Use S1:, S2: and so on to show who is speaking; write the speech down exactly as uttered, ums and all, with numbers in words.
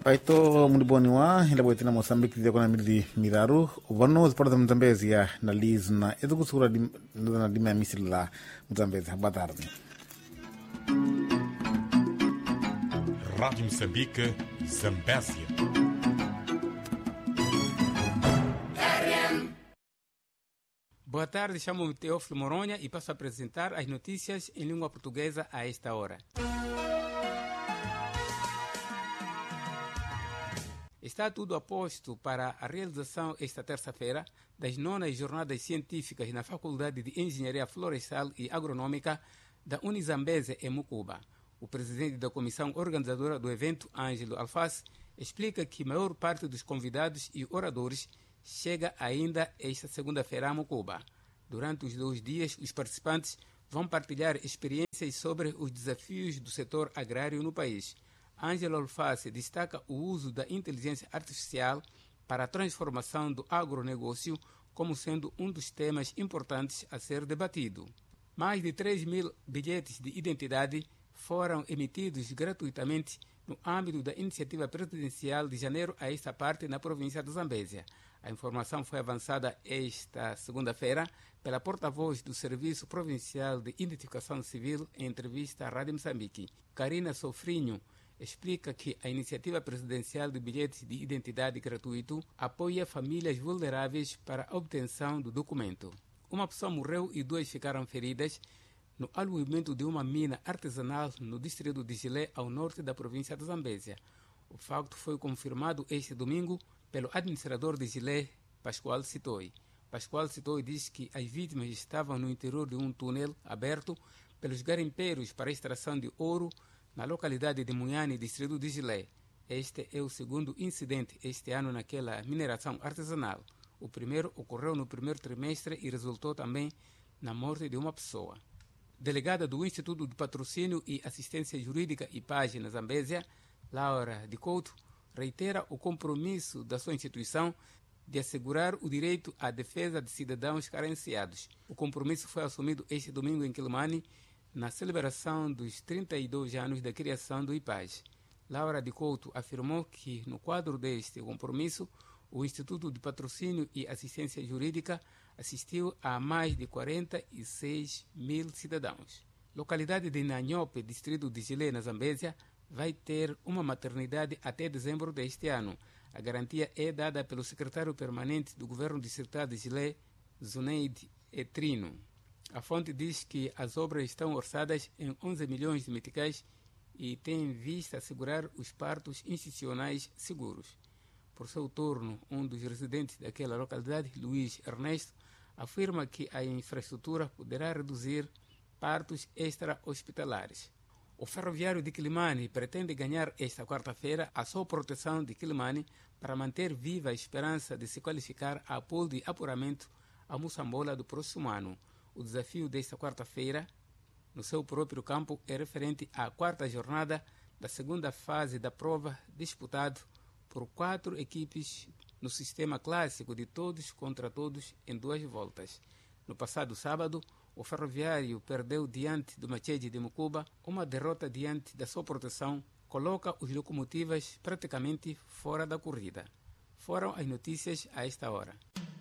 S1: Paito mliboniwa ila bwetina Mozambique dia kona mili miraru vano ziporta Mzambezi ya na liz na edu kusura na dima misili la Mzambezi. Boa tarde.
S2: Rádio Moçambique, Zambésia.
S3: Boa tarde, chamo-me Teófilo Moronha e passo a apresentar as notícias em língua portuguesa a esta hora. Está tudo a posto para a realização esta terça-feira das nonas jornadas científicas na Faculdade de Engenharia Florestal e Agronômica da Unizambésia em Mucuba. O presidente da comissão organizadora do evento, Ângelo Alface, explica que a maior parte dos convidados e oradores chega ainda esta segunda-feira a Mucuba. Durante os dois dias, os participantes vão partilhar experiências sobre os desafios do setor agrário no país. Ângelo Alface destaca o uso da inteligência artificial para a transformação do agronegócio como sendo um dos temas importantes a ser debatido. Mais de três mil bilhetes de identidade foram emitidos gratuitamente no âmbito da iniciativa presidencial de janeiro a esta parte na província de Zambésia. A informação foi avançada esta segunda-feira pela porta-voz do Serviço Provincial de Identificação Civil em entrevista à Rádio Moçambique. Karina Sofrinho explica que a iniciativa presidencial de bilhetes de identidade gratuito apoia famílias vulneráveis para a obtenção do documento. Uma pessoa morreu e duas ficaram feridas no aluimento de uma mina artesanal no distrito de Gilé, ao norte da província de Zambésia. O facto foi confirmado este domingo pelo administrador de Gilé, Pascoal Sitoi. Pascoal Sitoi diz que as vítimas estavam no interior de um túnel aberto pelos garimpeiros para a extração de ouro na localidade de Munhane, distrito de Gilé. Este é o segundo incidente este ano naquela mineração artesanal. O primeiro ocorreu no primeiro trimestre e resultou também na morte de uma pessoa. Delegada do Instituto de Patrocínio e Assistência Jurídica I P A G na Zambésia, Laura de Couto, reitera o compromisso da sua instituição de assegurar o direito à defesa de cidadãos carenciados. O compromisso foi assumido este domingo em Quilimane, na celebração dos trinta e dois anos da criação do I P A G. Laura de Couto afirmou que, no quadro deste compromisso, o Instituto de Patrocínio e Assistência Jurídica assistiu a mais de quarenta e seis mil cidadãos. Localidade de Nanhope, distrito de Gilé, na Zambésia, vai ter uma maternidade até dezembro deste ano. A garantia é dada pelo secretário permanente do governo distrital de Gilé, Zuneide Etrino. A fonte diz que as obras estão orçadas em onze milhões de meticais e tem em vista assegurar os partos institucionais seguros. Por seu turno, um dos residentes daquela localidade, Luiz Ernesto, afirma que a infraestrutura poderá reduzir partos extra-hospitalares. O ferroviário de Quilimane pretende ganhar esta quarta-feira a sua proteção de Quilimane para manter viva a esperança de se qualificar a pool de apuramento a Moçambola do próximo ano. O desafio desta quarta-feira, no seu próprio campo, é referente à quarta jornada da segunda fase da prova, disputado por quatro equipes no sistema clássico de todos contra todos em duas voltas. No passado sábado, o ferroviário perdeu diante do Machede de Mucuba. Uma derrota diante da sua proteção coloca os locomotivas praticamente fora da corrida. Foram as notícias a esta hora.